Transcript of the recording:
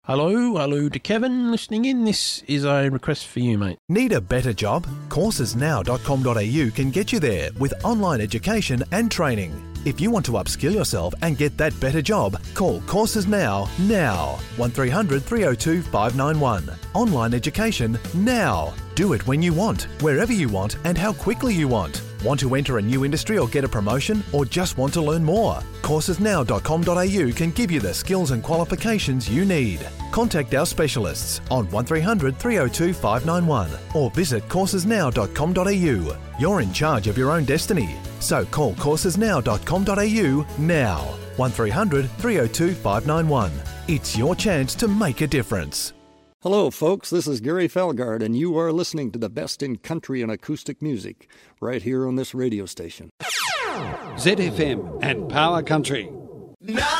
Hello to Kevin listening in. This is a request for you, mate. Need a better job? Coursesnow.com.au can get you there with online education and training. If you want to upskill yourself and get that better job, call Courses Now. 1300 302 591. Online education now. Do it when you want, wherever you want, and how quickly you want. Want to enter a new industry or get a promotion, or just want to learn more? Coursesnow.com.au can give you the skills and qualifications you need. Contact our specialists on 1300 302 591 or visit coursesnow.com.au. You're in charge of your own destiny. So call coursesnow.com.au now. 1300 302 591. It's your chance to make a difference. Hello, folks. This is Gary Felgard, and you are listening to the best in country and acoustic music right here on this radio station. ZFM and Power Country.